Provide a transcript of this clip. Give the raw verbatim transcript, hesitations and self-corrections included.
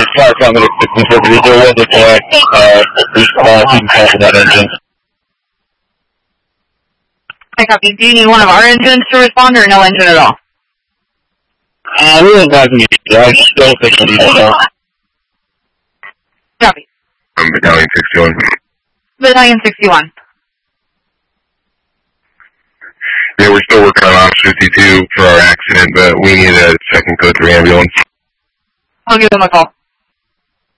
fire company interpreted there was a black uh, response in call for that engine. I copy. Do you need one of our engines to respond or no engine at all? Uh, we don't have any. I don't think we need one. Copy. I'm Battalion sixty-one. Battalion sixty-one. Yeah, we're still working on Ops fifty-two for our accident, but we need a second code three ambulance. I'll give them a call.